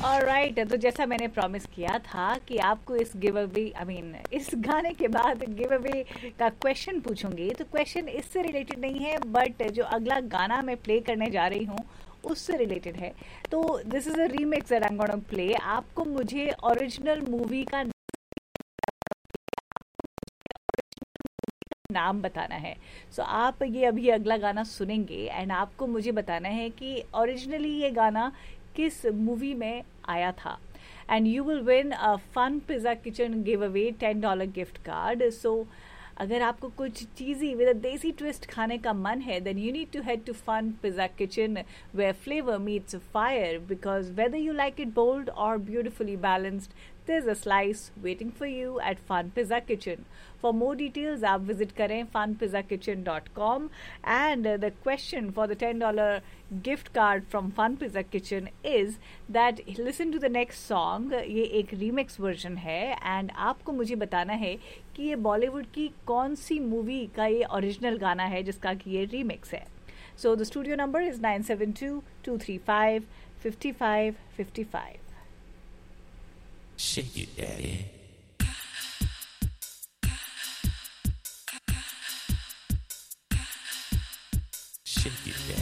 Alright, तो जैसा मैंने प्रॉमिस किया था कि आपको इस गिव अवे इस गाने के बाद गिव अवे का क्वेश्चन पूछूंगी, तो क्वेश्चन इससे रिलेटेड नहीं है, बट जो अगला गाना मैं प्ले करने जा रही हूँ उससे रिलेटेड है। तो this is a remix that I am gonna play. आपको मुझे ओरिजिनल मूवी का नाम बताना है। सो आप ये अभी अगला गाना सुनेंगे एंड आपको मुझे बताना है कि ओरिजिनली ये गाना किस मूवी में आया था। And you will win a fun pizza kitchen give away $10 gift card. सो अगर आपको कुछ चीज़ी विद अ देसी ट्विस्ट खाने का मन है, then you need to head to fun pizza kitchen where flavour meets fire, because whether you like it bold और beautifully balanced, there's a slice waiting for you at Fun Pizza Kitchen. For more details, आप visit करें funpizzakitchen.com. And the question for the $10 gift card from Fun Pizza Kitchen is that listen to the next song. ये एक remix version है and आपको मुझे बताना है कि ये बॉलीवुड की कौन सी मूवी का ये ओरिजिनल गाना है जिसका कि ये remix है. So the studio number is 972-235-5555. Shake it, daddy. Shake it, daddy.